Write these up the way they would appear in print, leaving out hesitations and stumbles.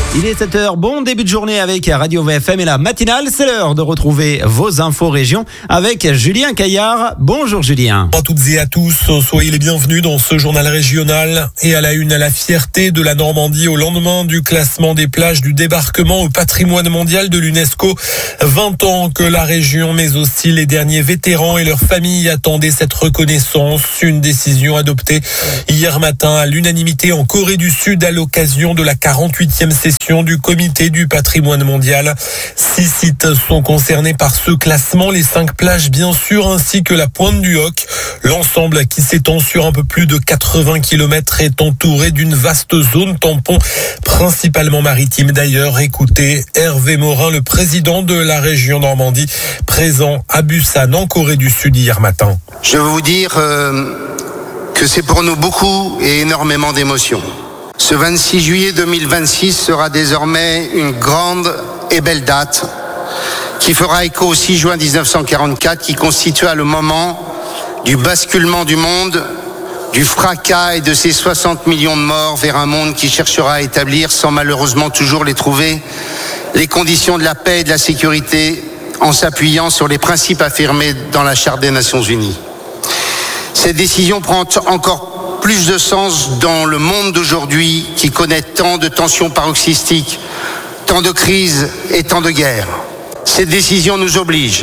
Il est 7h, bon début de journée avec Radio VFM et la matinale. C'est l'heure de retrouver vos infos régions avec Julien Caillard. Bonjour Julien. Bonjour à toutes et à tous, soyez les bienvenus dans ce journal régional. Et à la une, la fierté de la Normandie au lendemain du classement des plages du débarquement au patrimoine mondial de l'UNESCO. 20 ans que la région, mais aussi les derniers vétérans et leurs familles attendaient cette reconnaissance. Une décision adoptée hier matin à l'unanimité en Corée du Sud à l'occasion de la 48e session du comité du patrimoine mondial. 6 sites sont concernés par ce classement, les 5 plages bien sûr, ainsi que la pointe du Hoc. L'ensemble, qui s'étend sur un peu plus de 80 km, est entouré d'une vaste zone tampon, principalement maritime d'ailleurs. Écoutez Hervé Morin, le président de la région Normandie, présent à Busan en Corée du Sud hier matin. Je veux vous dire que c'est pour nous beaucoup et énormément d'émotions. Ce 26 juillet 2026 sera désormais une grande et belle date qui fera écho au 6 juin 1944 qui constitua le moment du basculement du monde, du fracas et de ses 60 millions de morts vers un monde qui cherchera à établir, sans malheureusement toujours les trouver, les conditions de la paix et de la sécurité en s'appuyant sur les principes affirmés dans la Charte des Nations Unies. Cette décision prend encore plus de sens dans le monde d'aujourd'hui qui connaît tant de tensions paroxystiques, tant de crises et tant de guerres. Cette décision nous oblige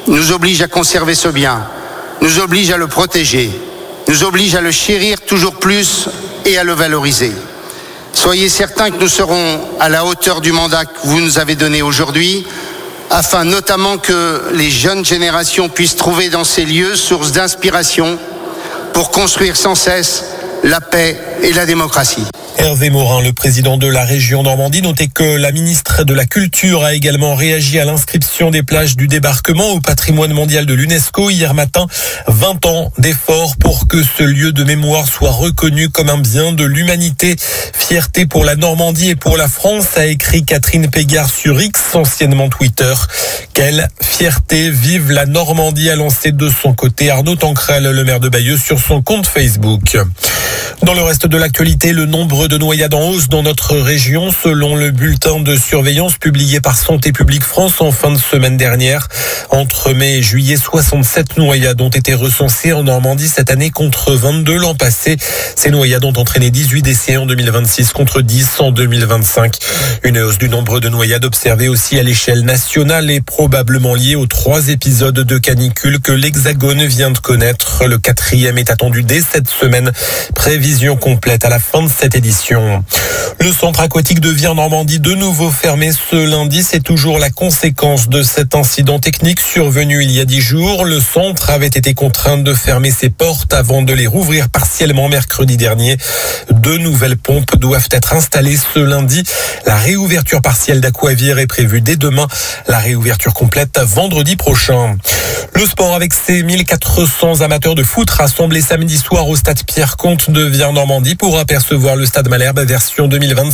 à conserver ce bien, nous oblige à le protéger, nous oblige à le chérir toujours plus et à le valoriser. Soyez certains que nous serons à la hauteur du mandat que vous nous avez donné aujourd'hui, afin notamment que les jeunes générations puissent trouver dans ces lieux source d'inspiration pour construire sans cesse la paix et la démocratie. Hervé Morin, le président de la région Normandie, notait que la ministre de la Culture a également réagi à l'inscription des plages du débarquement au patrimoine mondial de l'UNESCO hier matin. 20 ans d'efforts pour que ce lieu de mémoire soit reconnu comme un bien de l'humanité. Fierté pour la Normandie et pour la France, a écrit Catherine Pégard sur X, anciennement Twitter. Quelle fierté, vive la Normandie, a lancé de son côté Arnaud Tancrel, le maire de Bayeux, sur son compte Facebook. Dans le reste de l'actualité, le nombre de noyades en hausse dans notre région, selon le bulletin de surveillance publié par Santé publique France en fin de semaine dernière. Entre mai et juillet, 67 noyades ont été recensées en Normandie cette année contre 22 l'an passé. Ces noyades ont entraîné 18 décès en 2026 contre 10 en 2025. Une hausse du nombre de noyades observée aussi à l'échelle nationale est probablement liée aux 3 épisodes de canicule que l'Hexagone vient de connaître. Le 4e est attendu dès cette semaine. Prévision complète à la fin de cette édition. Le centre aquatique de Vire Normandie, de nouveau fermé ce lundi, c'est toujours la conséquence de cet incident technique survenu il y a 10 jours. Le centre avait été contraint de fermer ses portes avant de les rouvrir partiellement mercredi dernier. 2 nouvelles pompes doivent être installées ce lundi. La réouverture partielle d'Aquavire est prévue dès demain. La réouverture complète vendredi prochain. Le sport avec ses 1400 amateurs de foot rassemblés samedi soir au stade Pierre-Comte de Vire Normandie pour apercevoir le stade Malherbe version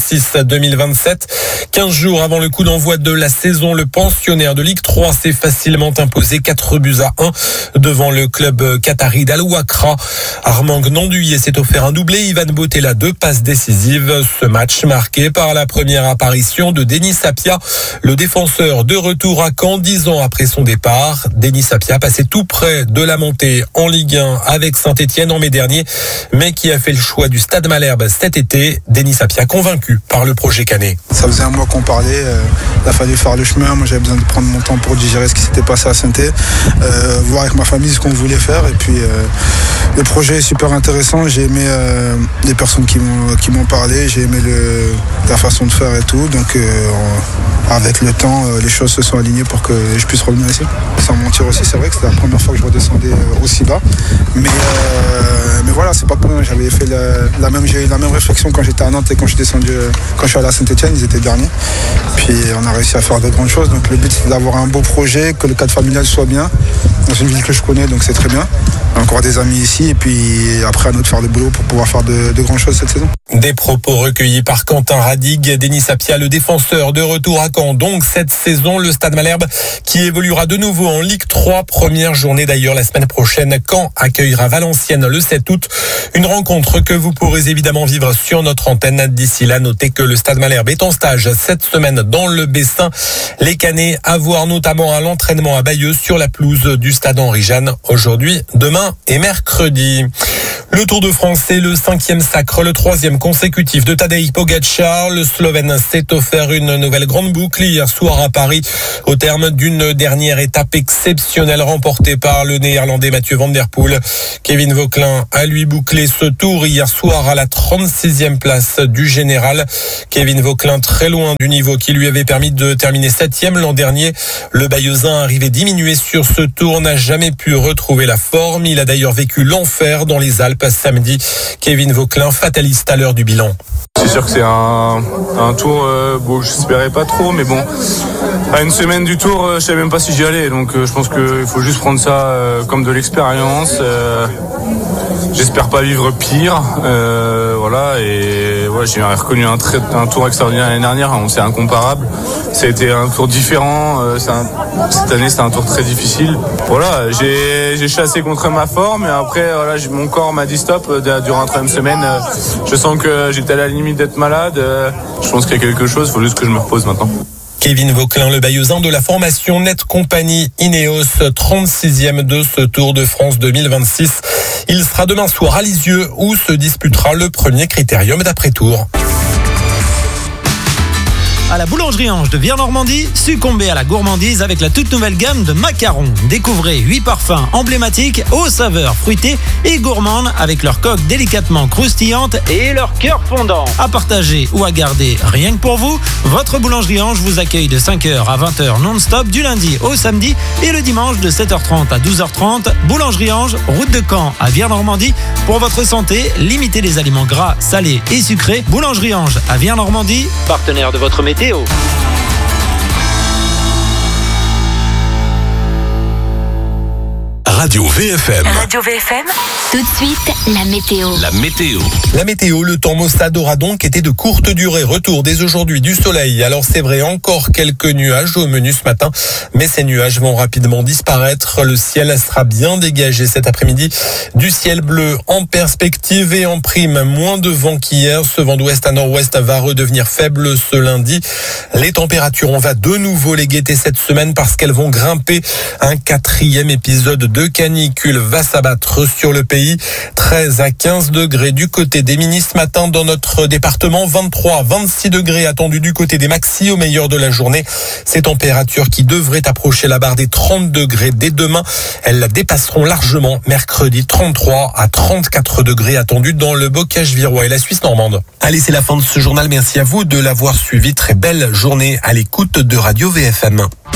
2026-2027. 15 jours avant le coup d'envoi de la saison, le pensionnaire de Ligue 3 s'est facilement imposé 4-1 devant le club qatari d'Al Wakra. Armand Gnanduillet s'est offert un doublé, Ivan Botella 2 passes décisives. Ce match marqué par la première apparition de Denis Sapia, le défenseur de retour à Caen 10 ans après son départ. Denis Sapia passé tout près de la montée en Ligue 1 avec Saint-Etienne en mai dernier, mais qui a fait le choix du stade Malherbe cet été. Denis Sapia convaincu par le projet canet. Ça faisait un mois qu'on parlait, il a fallu faire le chemin. Moi j'avais besoin de prendre mon temps pour digérer ce qui s'était passé à Saint-Etienne, voir avec ma famille ce qu'on voulait faire. Et puis le projet est super intéressant. J'ai aimé les personnes qui m'ont parlé, j'ai aimé la façon de faire et tout. Donc avec le temps, les choses se sont alignées pour que je puisse revenir ici. Sans mentir aussi, c'est vrai que c'était la première fois que je redescendais aussi bas. Mais voilà, c'est pas pour rien. J'avais fait j'ai eu la même réflexion quand j'étais à Nantes et quand je suis descendu, quand je suis allé à Saint-Etienne, ils étaient derniers. Puis on a réussi à faire de grandes choses. Donc le but c'est d'avoir un beau projet, que le cadre familial soit bien. Dans une ville que je connais, donc c'est très bien. Encore des amis ici et puis après à nous de faire le boulot pour pouvoir faire de grandes choses cette saison. Des propos recueillis par Quentin Radig. Denis Sapia, le défenseur, de retour à Caen. Donc cette saison, le Stade Malherbe qui évoluera de nouveau en Ligue 3. Première journée d'ailleurs la semaine prochaine. Caen accueillera Valenciennes le 7 août. Une rencontre rencontre que vous pourrez évidemment vivre sur notre antenne. D'ici là, notez que le Stade Malherbe est en stage cette semaine dans le Bessin. Les Canets à voir notamment à l'entraînement à Bayeux sur la pelouse du Stade Henri-Jeanne aujourd'hui, demain et mercredi. Le Tour de France, c'est le 5e sacre, le 3e consécutif de Tadej Pogačar. Le Slovène s'est offert une nouvelle grande boucle hier soir à Paris au terme d'une dernière étape exceptionnelle remportée par le Néerlandais Mathieu Van Der Poel. Kevin Vauquelin a lui bouclé ce tour hier soir à la 36e place du général. Kevin Vauquelin très loin du niveau qui lui avait permis de terminer 7e l'an dernier. Le Bayeuxin arrivé diminué sur ce tour n'a jamais pu retrouver la forme. Il a d'ailleurs vécu l'enfer dans les Alpes samedi. Kevin Vauquelin, fataliste à l'heure du bilan. C'est sûr que c'est un tour que j'espérais pas trop, mais bon, à une semaine du tour, je savais même pas si j'y allais, donc je pense qu'il faut juste prendre ça comme de l'expérience. J'espère pas vivre pire, voilà, et ouais, j'ai reconnu un tour extraordinaire l'année dernière, c'est incomparable. Ça a été un tour différent, cette année c'est un tour très difficile. Voilà, j'ai chassé contre ma forme, et après voilà, mon corps m'a dit stop durant la 3e semaine. Je sens que j'étais à la limite d'être malade. Je pense qu'il y a quelque chose, il faut juste que je me repose maintenant. Kevin Vauquelin, le Bayeuxin de la formation Net Company Ineos, 36e de ce Tour de France 2026. Il sera demain soir à Lisieux où se disputera le premier critérium d'après-tour. À la boulangerie Ange de Vire-Normandie, succombez à la gourmandise avec la toute nouvelle gamme de macarons. Découvrez 8 parfums emblématiques aux saveurs fruitées et gourmandes avec leur coque délicatement croustillante et leur cœur fondant. À partager ou à garder rien que pour vous, votre boulangerie Ange vous accueille de 5h à 20h non-stop du lundi au samedi et le dimanche de 7h30 à 12h30. Boulangerie Ange, route de Caen à Vire-Normandie. Pour votre santé, limitez les aliments gras, salés et sucrés. Boulangerie Ange à Vire-Normandie, partenaire de votre météo. Radio VFM. Radio VFM. Tout de suite, la météo. La météo, le temps maussade aura donc été de courte durée. Retour dès aujourd'hui du soleil. Alors c'est vrai, encore quelques nuages au menu ce matin, mais ces nuages vont rapidement disparaître. Le ciel sera bien dégagé cet après-midi. Du ciel bleu en perspective et en prime. Moins de vent qu'hier. Ce vent d'ouest à nord-ouest va redevenir faible ce lundi. Les températures, on va de nouveau les guetter cette semaine parce qu'elles vont grimper. Un 4e épisode de canicule va s'abattre sur le pays. 13 à 15 degrés du côté des Minies ce matin dans notre département. 23 à 26 degrés attendus du côté des Maxis au meilleur de la journée. Ces températures qui devraient approcher la barre des 30 degrés dès demain. Elles la dépasseront largement mercredi. 33 à 34 degrés attendus dans le Bocage virois et la Suisse normande. Allez, c'est la fin de ce journal. Merci à vous de l'avoir suivi. Très belle journée à l'écoute de Radio VFM.